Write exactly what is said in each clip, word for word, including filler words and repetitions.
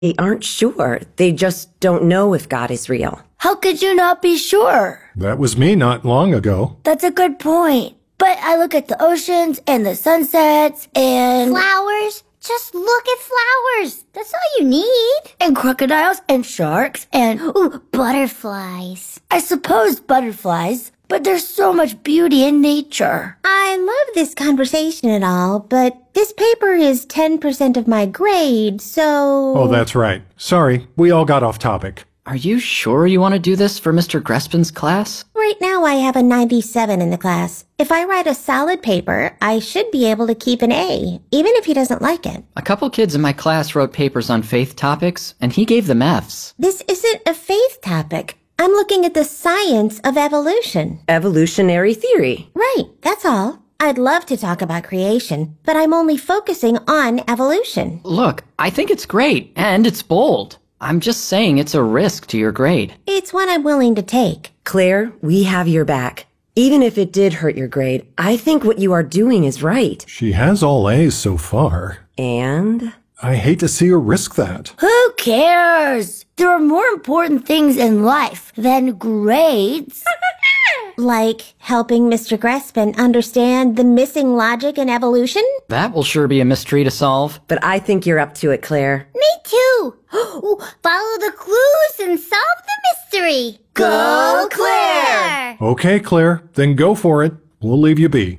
They aren't sure. They just don't know if God is real. How could you not be sure? That was me not long ago. That's a good point. But I look at the oceans and the sunsets and... Flowers? Just look at flowers. That's all you need. And crocodiles and sharks and... Ooh, butterflies. I suppose butterflies, but there's so much beauty in nature. I love this conversation and all, but this paper is ten percent of my grade, so... Oh, that's right. Sorry, we all got off topic. Are you sure you want to do this for Mister Grespin's class? Right now I have a ninety-seven in the class. If I write a solid paper, I should be able to keep an A, even if he doesn't like it. A couple kids in my class wrote papers on faith topics, and he gave them Fs. This isn't a faith topic. I'm looking at the science of evolution. Evolutionary theory. Right, that's all. I'd love to talk about creation, but I'm only focusing on evolution. Look, I think it's great, and it's bold. I'm just saying it's a risk to your grade. It's one I'm willing to take. Claire, we have your back. Even if it did hurt your grade, I think what you are doing is right. She has all A's so far. And? I hate to see her risk that. Who cares? There are more important things in life than grades. Like helping Mister Grespin understand the missing logic in evolution? That will sure be a mystery to solve. But I think you're up to it, Claire. Me too. Follow the clues and solve the mystery. Go, Claire! Okay, Claire, then go for it. We'll leave you be.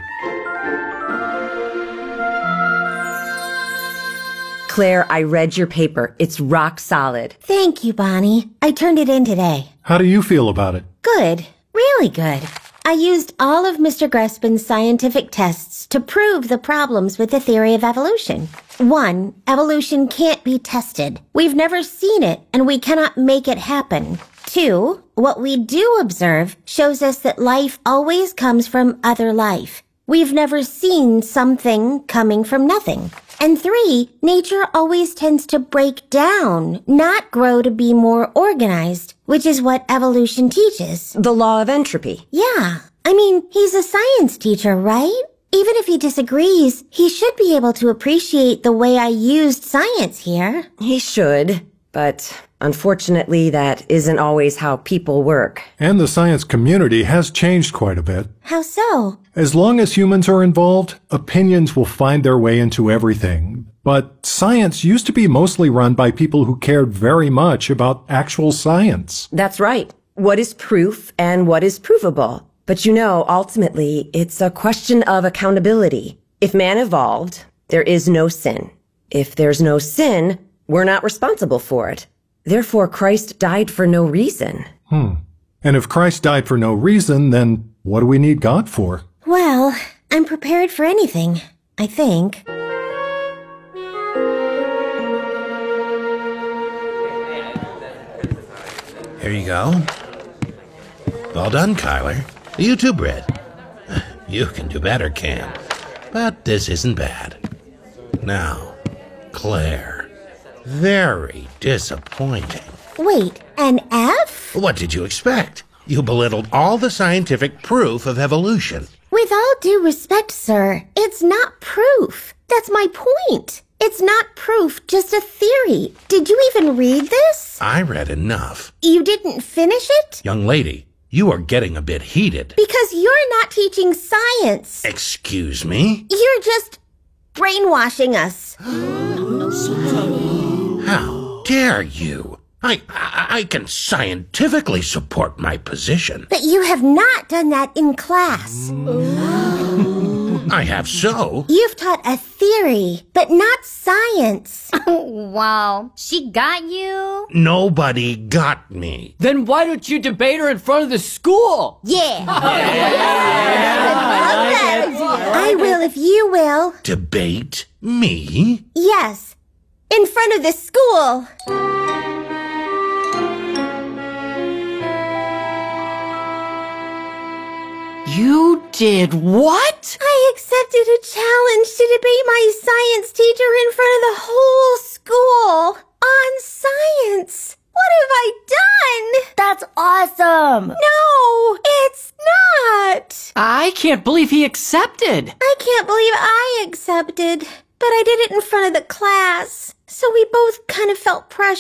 Claire, I read your paper. It's rock solid. Thank you, Bonnie. I turned it in today. How do you feel about it? Good. Really good. I used all of Mister Grespin's scientific tests to prove the problems with the theory of evolution. One, evolution can't be tested. We've never seen it, and we cannot make it happen. Two, what we do observe shows us that life always comes from other life. We've never seen something coming from nothing. And three, nature always tends to break down, not grow to be more organized, which is what evolution teaches. The law of entropy. Yeah. I mean, he's a science teacher, right? Even if he disagrees, he should be able to appreciate the way I used science here. He should, but unfortunately that isn't always how people work. And the science community has changed quite a bit. How so? As long as humans are involved, opinions will find their way into everything. But science used to be mostly run by people who cared very much about actual science. That's right. What is proof and what is provable? But you know, ultimately, it's a question of accountability. If man evolved, there is no sin. If there's no sin, we're not responsible for it. Therefore, Christ died for no reason. Hmm. And if Christ died for no reason, then what do we need God for? Well, I'm prepared for anything, I think. Here you go. Well done, Kyler. You too, Brett. You can do better, Cam. But this isn't bad. Now, Claire. Very disappointing. Wait, an F? What did you expect? You belittled all the scientific proof of evolution. With all due respect, sir, it's not proof. That's my point. It's not proof, just a theory. Did you even read this? I read enough. You didn't finish it? Young lady, you are getting a bit heated. Because you're not teaching science. Excuse me? You're just brainwashing us. How dare you? I, I I can scientifically support my position. But you have not done that in class. I have so. You've taught a theory, but not science. Wow. She got you? Nobody got me. Then why don't you debate her in front of the school? Yeah. I will if you will. Debate me? Yes, in front of the school. You did what? I accepted a challenge to debate my science teacher in front of the whole school on science. What have I done? That's awesome. No, it's not. I can't believe he accepted. I can't believe I accepted. But I did it in front of the class, so we both kind of felt pressure.